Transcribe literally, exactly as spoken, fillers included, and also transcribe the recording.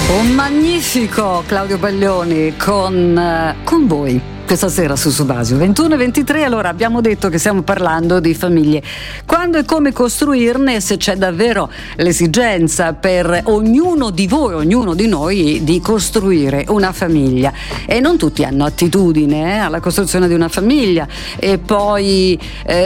Un magnifico Claudio Baglioni con, con voi questa sera su Subasio ventuno e ventitré. Allora, abbiamo detto che stiamo parlando di famiglie, quando e come costruirne, se c'è davvero l'esigenza per ognuno di voi, ognuno di noi, di costruire una famiglia. E non tutti hanno attitudine eh, alla costruzione di una famiglia, e poi eh,